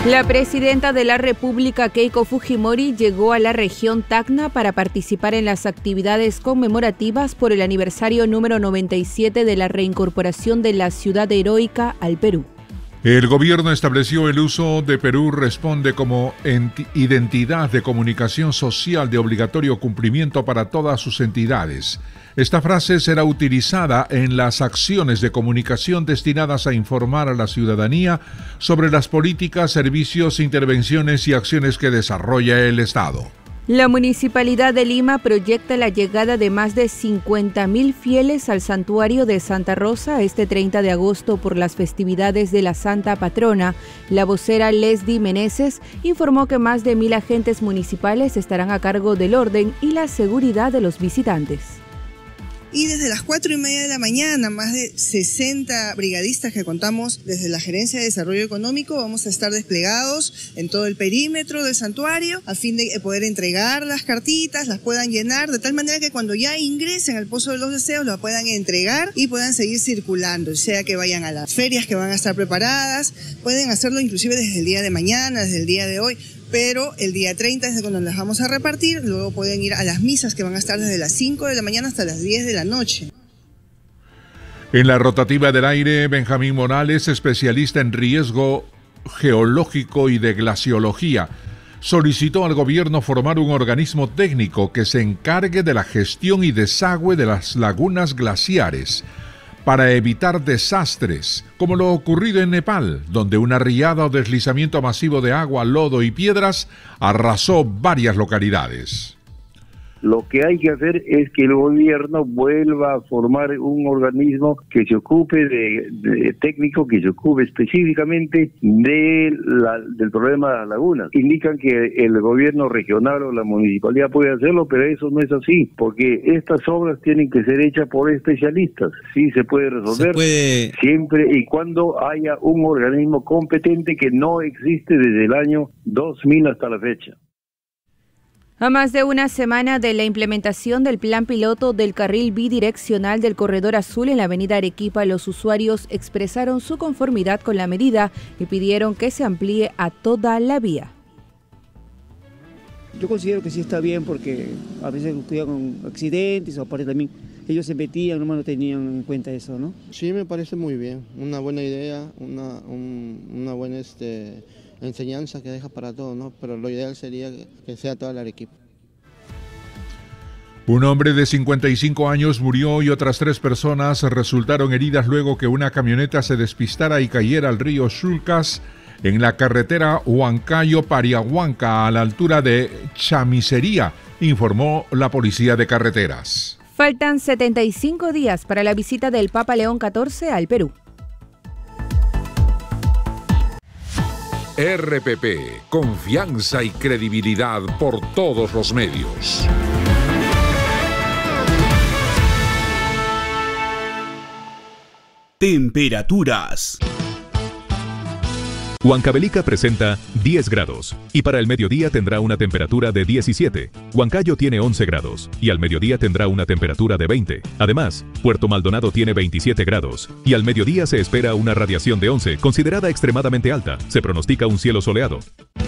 La presidenta de la República, Keiko Fujimori, llegó a la región Tacna para participar en las actividades conmemorativas por el aniversario número 97 de la reincorporación de la ciudad heroica al Perú. El gobierno estableció el uso de Perú responde como identidad de comunicación social de obligatorio cumplimiento para todas sus entidades. Esta frase será utilizada en las acciones de comunicación destinadas a informar a la ciudadanía sobre las políticas, servicios, intervenciones y acciones que desarrolla el Estado. La Municipalidad de Lima proyecta la llegada de más de 50.000 fieles al santuario de Santa Rosa este 30 de agosto por las festividades de la Santa Patrona. La vocera Leslie Meneses informó que más de 1.000 agentes municipales estarán a cargo del orden y la seguridad de los visitantes. Y desde las 4:30 de la mañana, más de 60 brigadistas que contamos desde la Gerencia de Desarrollo Económico vamos a estar desplegados en todo el perímetro del santuario a fin de poder entregar las cartitas, las puedan llenar, de tal manera que cuando ya ingresen al Pozo de los Deseos las puedan entregar y puedan seguir circulando, sea que vayan a las ferias que van a estar preparadas, pueden hacerlo inclusive desde el día de mañana, desde el día de hoy. Pero el día 30 es cuando las vamos a repartir, luego pueden ir a las misas que van a estar desde las 5 de la mañana hasta las 10 de la noche. En la rotativa del aire, Benjamín Morales, especialista en riesgo geológico y de glaciología, solicitó al gobierno formar un organismo técnico que se encargue de la gestión y desagüe de las lagunas glaciares, para evitar desastres, como lo ocurrido en Nepal, donde una riada o deslizamiento masivo de agua, lodo y piedras arrasó varias localidades. Lo que hay que hacer es que el gobierno vuelva a formar un organismo que se ocupe de técnico, que se ocupe específicamente del problema de las lagunas. Indican que el gobierno regional o la municipalidad puede hacerlo, pero eso no es así, porque estas obras tienen que ser hechas por especialistas. Sí se puede resolver siempre y cuando haya un organismo competente que no existe desde el año 2000 hasta la fecha. A más de una semana de la implementación del plan piloto del carril bidireccional del Corredor Azul en la avenida Arequipa, los usuarios expresaron su conformidad con la medida y pidieron que se amplíe a toda la vía. Yo considero que sí está bien porque a veces ocurrían con accidentes o aparte también ellos se metían, nomás no tenían en cuenta eso, ¿no? Sí, me parece muy bien, una buena idea, una buena enseñanza que deja para todos, ¿no? Pero lo ideal sería que sea toda la Arequipa. Un hombre de 55 años murió y otras 3 personas resultaron heridas luego que una camioneta se despistara y cayera al río Chulcas en la carretera Huancayo-Pariahuanca a la altura de Chamisería, informó la Policía de Carreteras. Faltan 75 días para la visita del Papa León XIV al Perú. RPP, confianza y credibilidad por todos los medios. Temperaturas. Huancavelica presenta 10 grados y para el mediodía tendrá una temperatura de 17. Huancayo tiene 11 grados y al mediodía tendrá una temperatura de 20. Además, Puerto Maldonado tiene 27 grados y al mediodía se espera una radiación de 11, considerada extremadamente alta. Se pronostica un cielo soleado.